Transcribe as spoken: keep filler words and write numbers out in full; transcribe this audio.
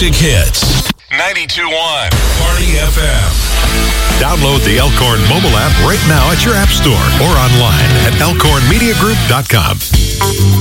music hits. ninety-two point one Party F M. Download the Elkhorn mobile app right now at your app store or online at elkhorn media group dot com.